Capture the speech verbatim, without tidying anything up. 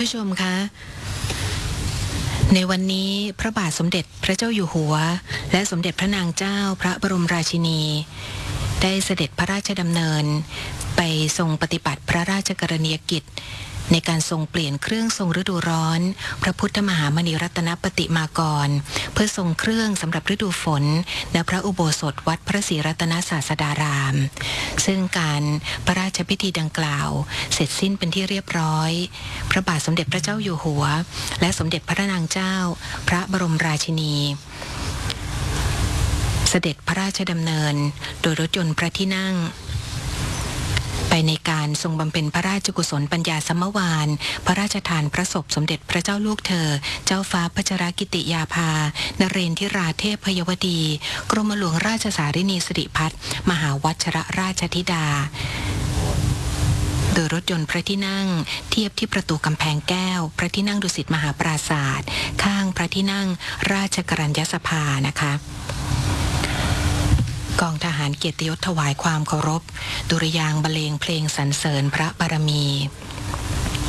ผู้ชมคะในวันนี้พระบาทสมเด็จพระเจ้าอยู่หัวและสมเด็จพระนางเจ้าพระบรมราชินีได้เสด็จพระราชดำเนินไปทรงปฏิบัติพระราชกรณียกิจในการทรงเปลี่ยนเครื่องทรงฤดูร้อนพระพุทธมหามณีรัตนปฏิมากรเพื่อทรงเครื่องสำหรับฤดูฝนณพระอุโบสถวัดพระศรีรัตนศาสดารามซึ่งการพระราชพิธีดังกล่าวเสร็จสิ้นเป็นที่เรียบร้อยพระบาทสมเด็จพระเจ้าอยู่หัวและสมเด็จพระนางเจ้าพระบรมราชินีเสด็จพระราชดำเนินโดยรถยนต์พระที่นั่งไปในการทรงบำเพ็ญพระราชกุศลปัญญาสัมมวานพระราชทานพระศพสมเด็จพระเจ้าลูกเธอเจ้าฟ้าพัชรกิติยาภานเรนทิราเทพยวดีกรมหลวงราชสารินีสิริพัฒน์มหาวัชรราชธิดาโดยรถยนต์พระที่นั่งเทียบที่ประตูกำแพงแก้วพระที่นั่งดุสิตมหาปราศาสตร์ข้างพระที่นั่งราชกรัญญสภานะคะกองทหารเกียรติยศถวายความเคารพดุริยางค์บรรเลงเพลงสรรเสริญพระบารมี